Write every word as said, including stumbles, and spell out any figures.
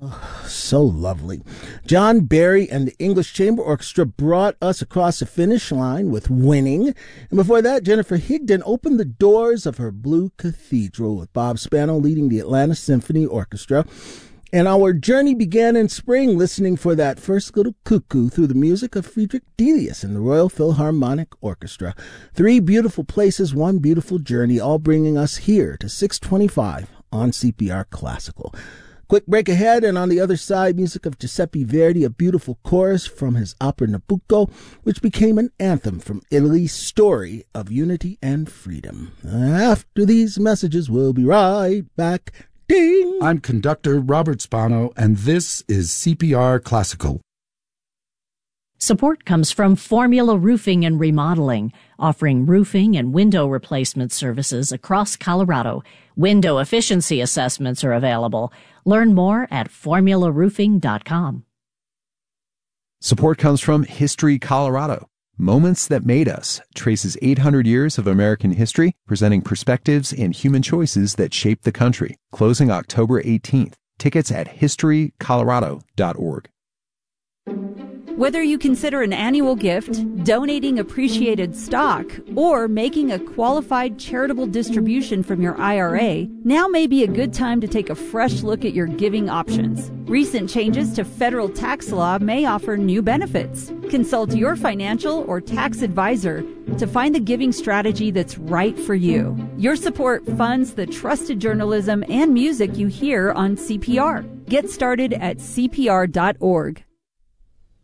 So lovely. John Barry and the English Chamber Orchestra brought us across the finish line with Winning. And before that, Jennifer Higdon opened the doors of her Blue Cathedral with Bob Spano leading the Atlanta Symphony Orchestra. And our journey began in spring, listening for that first little cuckoo through the music of Friedrich Delius and the Royal Philharmonic Orchestra. Three beautiful places, one beautiful journey, all bringing us here to six twenty-five on C P R Classical. Quick break ahead, and on the other side, music of Giuseppe Verdi, a beautiful chorus from his opera Nabucco, which became an anthem from Italy's story of unity and freedom. After these messages, we'll be right back. Ding! I'm conductor Robert Spano, and this is C P R Classical. Support comes from Formula Roofing and Remodeling, offering roofing and window replacement services across Colorado. Window efficiency assessments are available. Learn more at formula roofing dot com. Support comes from History Colorado. Moments That Made Us traces eight hundred years of American history, presenting perspectives and human choices that shaped the country. Closing October eighteenth. Tickets at history colorado dot org. Whether you consider an annual gift, donating appreciated stock, or making a qualified charitable distribution from your I R A, now may be a good time to take a fresh look at your giving options. Recent changes to federal tax law may offer new benefits. Consult your financial or tax advisor to find the giving strategy that's right for you. Your support funds the trusted journalism and music you hear on C P R. Get started at C P R dot org.